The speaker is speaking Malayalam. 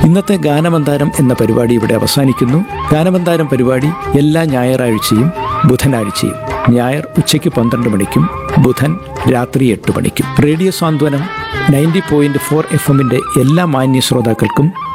ഇന്നത്തെ ഗാനമന്താരം എന്ന പരിപാടി ഇവിടെ അവസാനിക്കുന്നു. ഗാനമന്താരം പരിപാടി എല്ലാ ഞായറാഴ്ചയും ബുധനാഴ്ചയും. ഞായർ ഉച്ചയ്ക്ക് 12 മണിക്കും ബുധൻ രാത്രി 8 മണിക്കും. റേഡിയോ സാന്ത്വനം 90.4 FM എല്ലാ മാന്യ ശ്രോതാക്കൾക്കും